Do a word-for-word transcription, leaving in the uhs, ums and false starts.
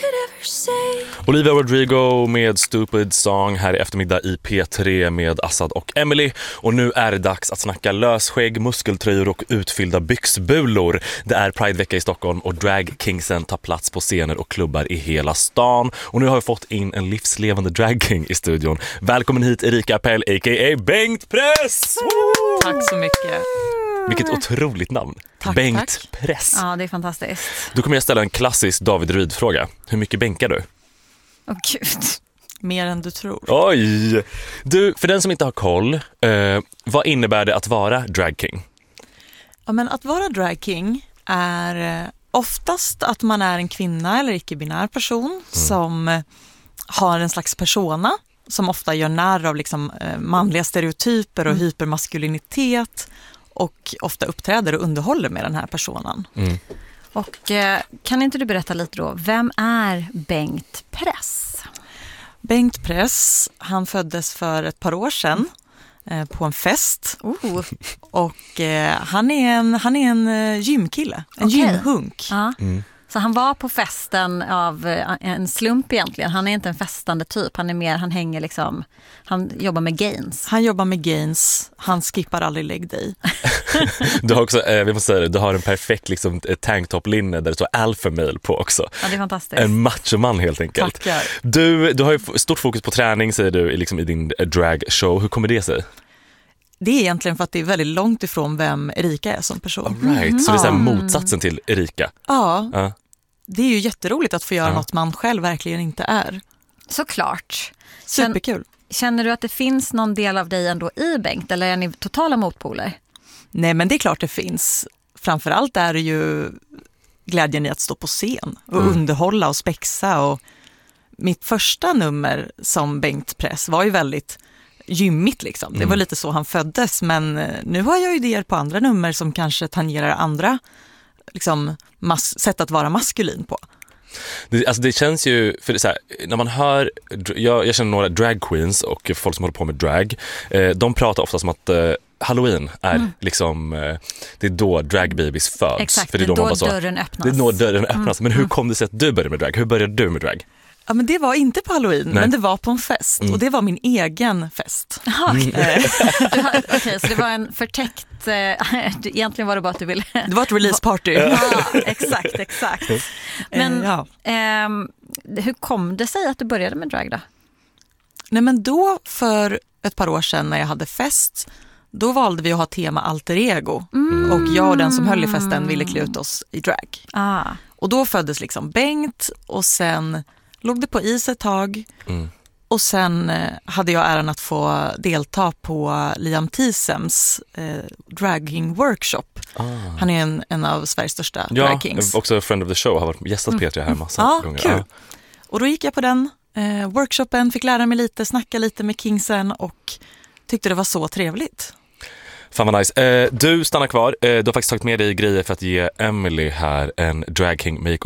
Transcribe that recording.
Olivia Rodrigo med Stupid Song här i eftermiddag i P tre med Assad och Emily. Och nu är det dags att snacka lösskägg, muskeltröjor och utfyllda byxbulor. Det är Pride-vecka i Stockholm och dragkingsen tar plats på scener och klubbar i hela stan. Och nu har vi fått in en livslevande dragking i studion. Välkommen hit Erika Appel, a k a. Bengt Press! Tack så mycket. Vilket otroligt namn. Tack, Bengt tack. Press. Ja, det är fantastiskt. Då kommer jag ställa en klassisk David Ryd-fråga. Hur mycket bänkar du? Åh gud. Mer än du tror. Oj! Du, för den som inte har koll, eh, vad innebär det att vara dragking? Ja, men att vara dragking är eh, oftast att man är en kvinna eller icke-binär person mm. som eh, har en slags persona som ofta gör narr av liksom, eh, manliga stereotyper och mm. hypermaskulinitet och ofta uppträder och underhåller med den här personan. Mm. Och eh, kan inte du berätta lite då, vem är Bengt Press? Bengt Press, han föddes för ett par år sedan eh, på en fest. Oh. Och eh, han är en, han är en eh, gymkille, en okay. gymhunk. Ja. Mm. Så han var på festen av en slump egentligen. Han är inte en festande typ. Han är mer, han hänger liksom, han jobbar med gains. Han jobbar med gains. Han skippar aldrig leg day. Du har också, eh, vi måste säga det, du har en perfekt liksom, tanktop-linne där det står alpha male på också. Ja, det är fantastiskt. En machoman helt enkelt. Tackar. Du, du har ju stort fokus på träning, säger du, liksom, i din dragshow. Hur kommer det sig? Det är egentligen för att det är väldigt långt ifrån vem Erika är som person. All right. Mm. Så det är så här motsatsen till Erika. Ja, ja. Det är ju jätteroligt att få göra ja. något man själv verkligen inte är. Såklart. Superkul. Känner du att det finns någon del av dig ändå i Bengt, eller är ni totala motpoler? Nej, men det är klart det finns. Framförallt är det ju glädjen i att stå på scen och mm. underhålla och spexa. Och mitt första nummer som Bengt Press var ju väldigt gymmigt liksom. Det var mm. lite så han föddes, men nu har jag idéer på andra nummer som kanske tangerar andra liksom, mas- sätt att vara maskulin på. Det, alltså det känns ju, för det, så här, när man hör, jag, jag känner några drag queens och folk som håller på med drag, eh, de pratar ofta som att eh, Halloween är mm. liksom, eh, det är då dragbabies föds. Exakt, för det är då, då då man så, dörren öppnas. Det är då dörren öppnas. Mm. Men hur kom det sig att du började med drag? Hur började du med drag? Ja, men det var inte på Halloween, Nej. men det var på en fest. Mm. Och det var min egen fest. Mm. Okej, okay, så det var en förtäckt... Eh, egentligen var det bara att du ville... Det var ett releaseparty. Ja, exakt, exakt. Men ja. eh, hur kom det sig att du började med drag då? Nej, men då för ett par år sedan när jag hade fest, då valde vi att ha tema alter ego. Mm. Och jag och den som höll i festen ville klä ut oss i drag. Ah. Och då föddes liksom Bengt och sen låg det på is ett tag. Mm. Och sen eh, hade jag äran att få delta på Liam Thiesems eh, dragging workshop. Ah. Han är en, en av Sveriges största ja, dragkings. Ja, också friend of the show, har varit gästat P tre här massa ja, gånger. Kul. Ja, kul. Och då gick jag på den eh, workshopen, fick lära mig lite, snacka lite med kingsen och tyckte det var så trevligt. Fan vad nice. Eh, du stannar kvar. Eh, du har faktiskt tagit med dig grejer för att ge Emily här en drag king make